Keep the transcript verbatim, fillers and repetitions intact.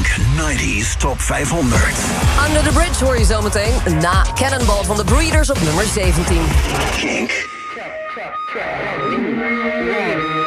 negentig Top vijfhonderd. Under the Bridge hoor je zometeen na Cannonball van The Breeders op nummer zeventien. Kink. Check, check, check.